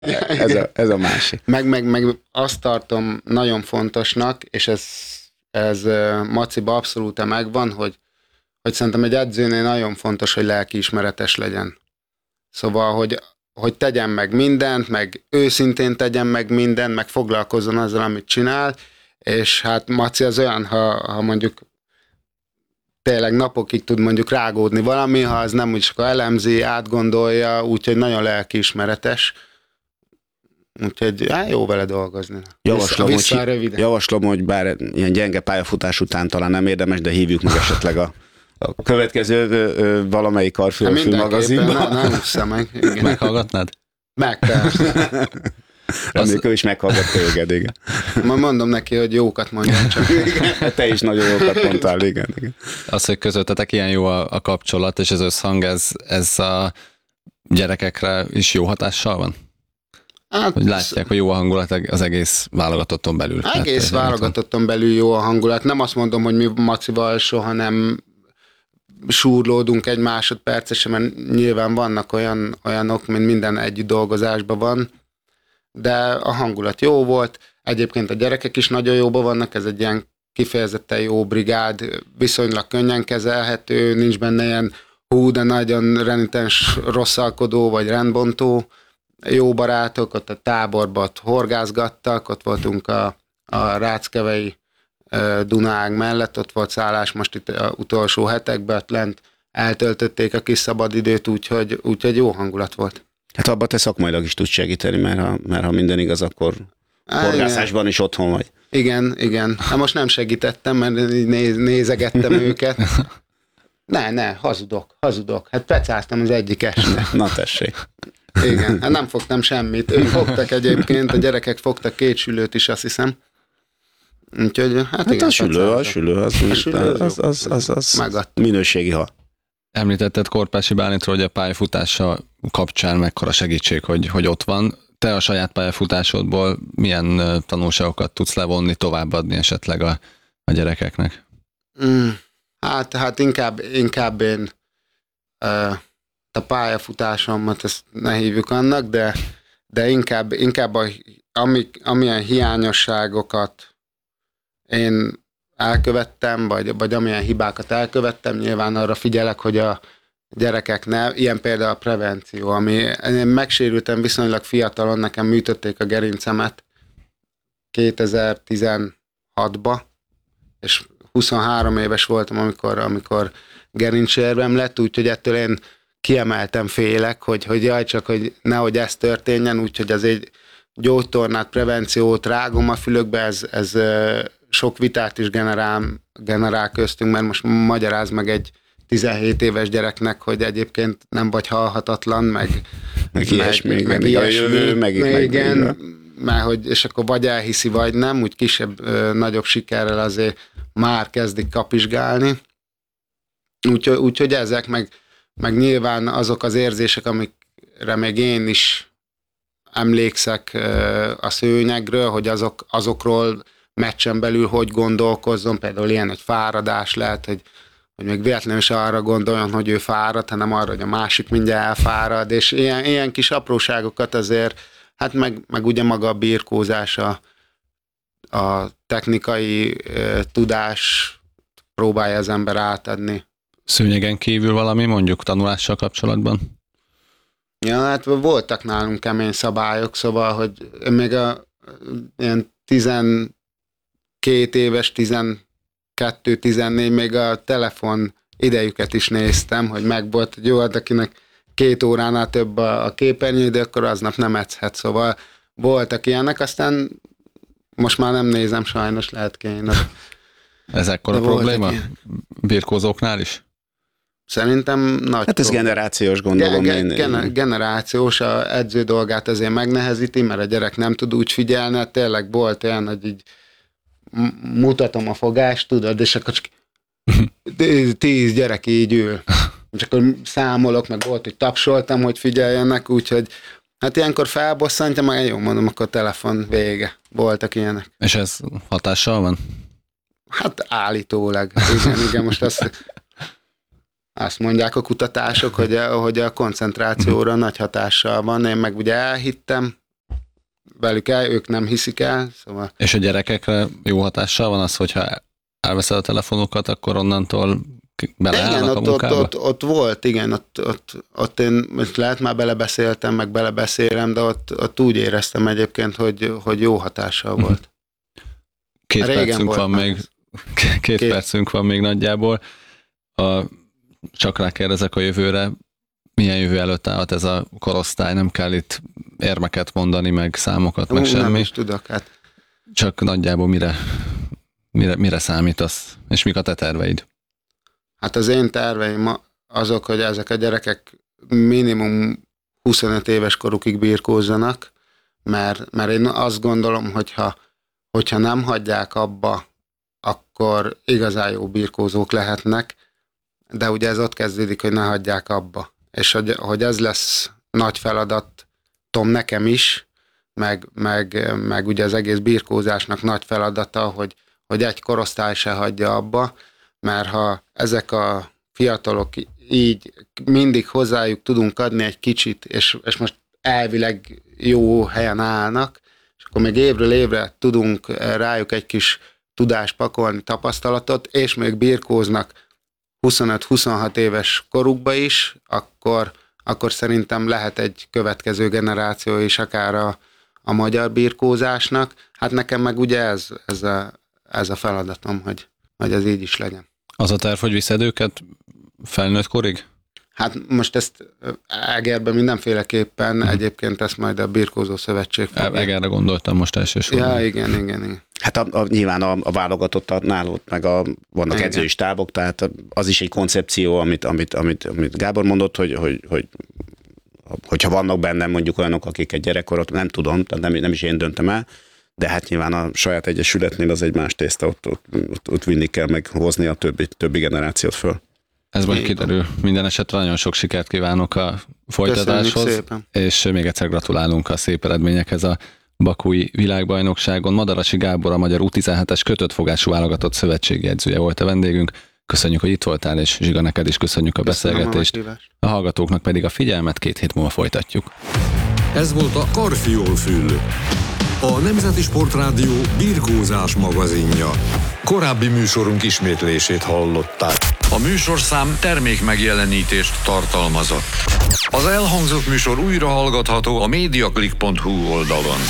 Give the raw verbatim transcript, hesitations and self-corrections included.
ez, a, ez a másik. Meg, meg, meg azt tartom nagyon fontosnak, és ez, ez Maciba abszolút megvan, hogy, hogy szerintem egy edzőnél nagyon fontos, hogy lelkiismeretes legyen. Szóval, hogy, hogy tegyen meg mindent, meg őszintén tegyen meg mindent, meg foglalkozzon azzal, amit csinál, és hát Maci az olyan, ha, ha mondjuk tényleg napokig tud mondjuk rágódni valami, ha az nem úgy csak elemzi, átgondolja, úgyhogy nagyon lelkiismeretes. Úgyhogy á, jó vele dolgozni. Javaslom, Vissza, hogy, vissza javaslom, hogy bár ilyen gyenge pályafutás után talán nem érdemes, de hívjuk meg esetleg a, a következő ö, ö, valamelyik Karfiol magazinban. Nem, nem hiszem meg. Igen. Meghallgatnád? Meg, persze. Reméljük, ő is meghallgat téged, igen. Ma mondom neki, hogy jókat mondjam csak. Igen, te is nagyon jókat mondtál, igen, igen. Az, hogy közöttetek ilyen jó a, a kapcsolat, és az összhang, ez, ez a gyerekekre is jó hatással van? Hát, hogy látják, hogy jó a hangulat az egész válogatotton belül. Egész hát, válogatotton belül jó a hangulat. Nem azt mondom, hogy mi Macival soha nem súrlódunk egy másodpercesen, mert nyilván vannak olyan, olyanok, mint minden együtt dolgozásban van, de a hangulat jó volt. Egyébként a gyerekek is nagyon jóban vannak, ez egy ilyen kifejezetten jó brigád, viszonylag könnyen kezelhető, nincs benne ilyen hú, de nagyon renitens rosszalkodó vagy rendbontó. Jó barátok, ott a táborban ott horgászgattak, ott voltunk a, a Ráckevei Dunág mellett, ott volt szállás most itt az utolsó hetekben, ott lent eltöltötték a kis szabadidőt, úgyhogy, úgyhogy jó hangulat volt. Hát abban te szakmailag is tudsz segíteni, mert ha, mert ha minden igaz, akkor horgászásban is otthon vagy. Igen, igen. Hát most nem segítettem, mert néz, nézegettem őket. Ne, ne, hazudok, hazudok. Hát pecáztam az egyik este. Na tessék. Igen, hát nem fogtam semmit. Ők fogtak egyébként, a gyerekek fogtak két sülőt is, azt hiszem. Úgyhogy, hát, hát igen, a sülő, a sülő, az, a sülő az, az, az, az, az, az minőségi hal. Említetted Korpási Bálintról, hogy a pályafutása kapcsán mekkora segítség, hogy, hogy ott van. Te a saját pályafutásodból milyen tanulságokat tudsz levonni, továbbadni esetleg a, a gyerekeknek? Mm, hát, hát inkább, inkább én uh, a pályafutásomat, ezt ne hívjuk annak, de, de inkább, inkább a, amik, amilyen hiányosságokat én elkövettem, vagy, vagy amilyen hibákat elkövettem, nyilván arra figyelek, hogy a gyerekek ne, ilyen például a prevenció, ami én megsérültem viszonylag fiatalon, nekem műtötték a gerincemet kétezer-tizenhatba, és huszonhárom éves voltam, amikor, amikor gerincsérvem lett, úgyhogy ettől én kiemeltem félek, hogy, hogy jaj, csak hogy nehogy ez történjen, úgyhogy az egy gyógytornát, prevenciót rágom a fülökbe, ez, ez sok vitát is generál, generál köztünk, mert most magyaráz meg egy tizenhét éves gyereknek, hogy egyébként nem vagy halhatatlan, meg, meg ilyesmi, meg, meg, ilyesmi, meg, meg igen, meg, mert hogy, és akkor vagy elhiszi, vagy nem, úgy kisebb, ö, nagyobb sikerrel azért már kezdik kapizsgálni. Úgyhogy, úgyhogy ezek, meg, meg nyilván azok az érzések, amikre még én is emlékszek ö, a szőnyegről, hogy azok, azokról meccsen belül hogy gondolkozzon, például ilyen egy fáradás lehet, hogy, hogy még véletlenül se arra gondoljon, hogy ő fárad, hanem arra, hogy a másik mindjárt elfárad, és ilyen, ilyen kis apróságokat azért, hát meg, meg ugye maga a birkózás, a, a technikai e, tudás próbálja az ember átadni. Szőnyegen kívül valami mondjuk tanulással kapcsolatban? Ja, hát voltak nálunk kemény szabályok, szóval, hogy még a ilyen tizen két éves, tizenkettő tizennégy, még a telefon idejüket is néztem, hogy megvolt, hogy jó, akinek két óránál több a, a képernyő, de akkor aznap nem edzhet, szóval voltak ilyenek, aztán most már nem nézem, sajnos lehet kéne. Ez ekkora probléma? Birkózóknál is? Szerintem nagy Hát ez probléma. Generációs gondolom. Ge- én, ge- generációs, a edző dolgát azért megnehezíti, mert a gyerek nem tud úgy figyelni, hát tényleg volt olyan, hogy így mutatom a fogást, tudod, és akkor csak tíz gyerek így ül. És akkor számolok, meg volt, hogy tapsoltam, hogy figyeljenek, úgyhogy hát ilyenkor felbosszantja, meg jó mondom, akkor telefon vége. Voltak ilyenek. És ez hatással van? Hát állítólag. Igen, igen, most azt, azt mondják a kutatások, hogy a, hogy a koncentrációra nagy hatással van. Én meg ugye elhittem, velük el, ők nem hiszik el. Szóval... És a gyerekekre jó hatással van az, hogyha elveszed a telefonokat, akkor onnantól beleállnak igen, a ott, munkába? ott, ott, ott volt, igen, ott, ott, ott én most lehet már belebeszéltem, meg belebeszélem, de ott, ott úgy éreztem egyébként, hogy, hogy jó hatással volt. Két Régen percünk van még, két, két percünk van még nagyjából. A, csak rákérdezek a jövőre, milyen jövő előtt állhat ez a korosztály? Nem kell itt érmeket mondani, meg számokat, meg Ú, semmi. Nem is tudok, hát. Csak nagyjából mire, mire, mire számítasz, és mik a te terveid? Hát az én terveim azok, hogy ezek a gyerekek minimum huszonöt éves korukig birkózzanak, mert, mert én azt gondolom, hogyha, hogyha nem hagyják abba, akkor igazán jó birkózók lehetnek, de ugye ez ott kezdődik, hogy ne hagyják abba. És hogy, hogy ez lesz nagy feladatom nekem is, meg, meg, meg ugye az egész birkózásnak nagy feladata, hogy, hogy egy korosztály se hagyja abba, mert ha ezek a fiatalok így mindig hozzájuk tudunk adni egy kicsit, és, és most elvileg jó helyen állnak, és akkor még évről évre tudunk rájuk egy kis tudást pakolni, tapasztalatot, és még birkóznak huszonöt-huszonhat éves korukba is, akkor, akkor szerintem lehet egy következő generáció is akár a, a magyar birkózásnak. Hát nekem meg ugye ez, ez, a, ez a feladatom, hogy, hogy ez így is legyen. Az a terv, hogy viszed őket felnőtt korig? Hát most ezt Egerben mindenféleképpen, uh-huh. egyébként ezt majd a Birkózó Szövetség fogja. Egerre gondoltam most elsősorban. Ja, igen, igen, igen. Hát a, a, nyilván a, a válogatott a náluk, meg a, vannak igen. edzői stábok, tehát az is egy koncepció, amit, amit, amit, amit Gábor mondott, hogy, hogy, hogy hogyha vannak bennem mondjuk olyanok, akik egy gyerekkorot, nem tudom, tehát nem, nem is én döntöm el, de hát nyilván a saját egyesületnél az egy más tészta, ott, ott, ott, ott vinni kell meg hozni a többi, többi generációt föl. Ez majd kiderül. Minden esetre nagyon sok sikert kívánok a folytatáshoz, és még egyszer gratulálunk a szép eredményekhez a bakui világbajnokságon. Madarasi Gábor, a magyar U tizenhetes kötött fogású válogatott szövetségi edzője volt a vendégünk. Köszönjük, hogy itt voltál, és Zsiga, neked is köszönjük a beszélgetést. A, a hallgatóknak pedig a figyelmet, két hét múlva folytatjuk. Ez volt a Karfiol-fül, a Nemzeti Sportrádió birkózás magazinja. Korábbi műsorunk ismétlését hallották. A műsorszám termékmegjelenítést tartalmazott. Az elhangzott műsor újra hallgatható a mediaclick pont hu oldalon.